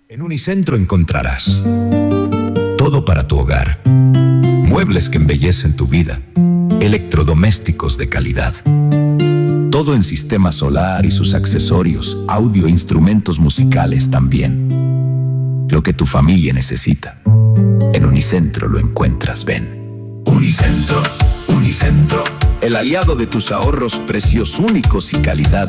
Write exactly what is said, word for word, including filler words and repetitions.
En Unicentro encontrarás todo para tu hogar, muebles que embellecen tu vida, electrodomésticos de calidad, todo en sistema solar y sus accesorios, audio e instrumentos musicales también. Lo que tu familia necesita, en Unicentro lo encuentras. Ven. Unicentro, Unicentro, el aliado de tus ahorros, precios únicos y calidad